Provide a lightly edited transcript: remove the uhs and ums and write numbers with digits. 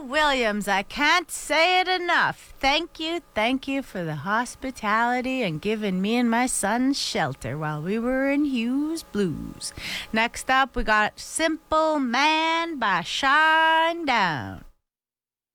Williams, I can't say it enough. Thank you for the hospitality and giving me and my son shelter while we were in Hughes Blues. Next up, we got Simple Man by Shine Down.